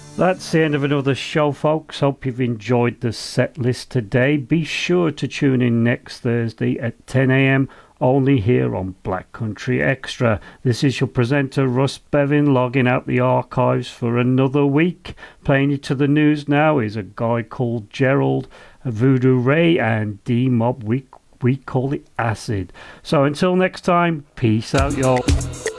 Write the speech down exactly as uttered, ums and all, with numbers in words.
That's the end of another show, folks. Hope you've enjoyed the set list today. Be sure to tune in next Thursday at ten a.m. only here on Black Country Extra. This is your presenter, Russ Bevin, logging out the archives for another week. Playing you to the news now is a guy called Gerald, Voodoo Ray, and D-Mob. We, we call it Acid. So until next time, peace out, y'all.